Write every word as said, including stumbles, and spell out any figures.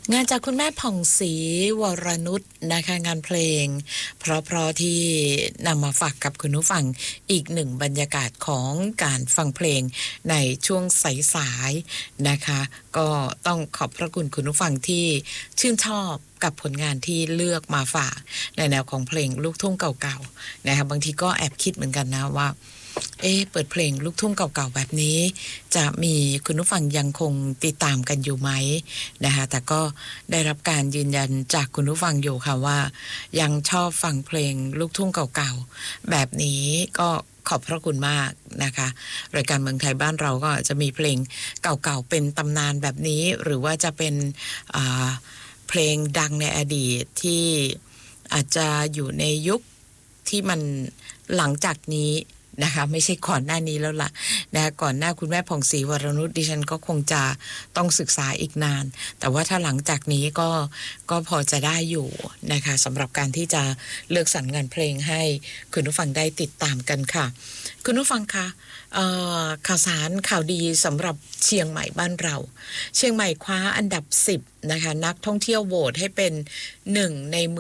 งานจากคุณแม่ผ่องศรีวรนุชนะคะงานเพลงเพราะๆที่นำมาฝากกับคุณผู้ฟังอีกหนึ่งบรรยากาศของการฟังเพลงในช่วงสายๆนะคะก็ต้องขอบพระคุณคุณผู้ฟังที่ชื่นชอบกับผลงานที่เลือกมาฝากในแนวของเพลงลูกทุ่งเก่าๆนะคะบางทีก็แอบคิดเหมือนกันนะว่าเอ๊ะเปิดเพลงลูกทุ่งเก่าๆแบบนี้จะมีคุณผู้ฟังยังคงติดตามกันอยู่ไหมนะคะแต่ก็ได้รับการยืนยันจากคุณผู้ฟังอยู่ค่ะว่ายังชอบฟังเพลงลูกทุ่งเก่าๆแบบนี้ก็ขอบพระคุณมากนะคะรายการเมืองไทยบ้านเราก็จะมีเพลงเก่าๆเป็นตำนานแบบนี้หรือว่าจะเป็นอ่าเพลงดังในอดีตที่อาจจะอยู่ในยุคที่มันหลังจากนี้นะคะไม่ใช่ก่อนหน้านี้แล้วล่ะนะคะก่อนหน้าคุณแม่ผ่องศรีวรนุชดิฉันก็คงจะต้องศึกษาอีกนานแต่ว่าถ้าหลังจากนี้ก็ก็พอจะได้อยู่นะคะสำหรับการที่จะเลือกสรรงานเพลงให้คุณผู้ฟังได้ติดตามกันค่ะคุณผู้ฟังคะเอ่อข่าวสารข่าวดีสำหรับเชียงใหม่บ้านเราเชียงใหม่คว้าอันดับสิบนะคะนักท่องเที่ยวโหวตให้เป็นหนึ่งใน